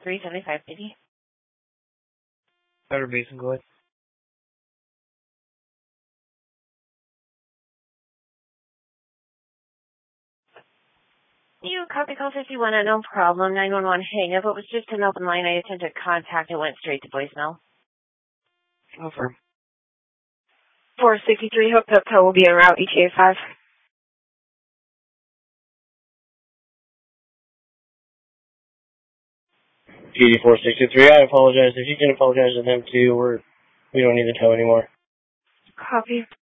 37550. Outer Basin, go ahead. You copy call 51 at no problem. 911 hang up. It was just an open line. I attempted contact. It went straight to voicemail. Over. 463 Hook Pepco will be en route ETA 5. PD463, I apologize. If you can apologize to them too, we don't need the tow anymore. Copy.